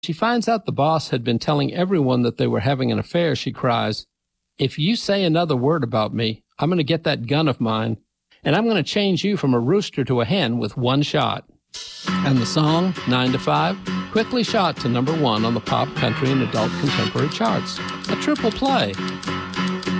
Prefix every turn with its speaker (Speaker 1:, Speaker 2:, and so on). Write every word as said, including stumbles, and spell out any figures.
Speaker 1: she finds out the boss had been telling everyone that they were having an affair, she cries, "If you say another word about me, I'm going to get that gun of mine, and I'm going to change you from a rooster to a hen with one shot." And the song, nine to five, quickly shot to number one on the pop, country, and adult contemporary charts. A triple play.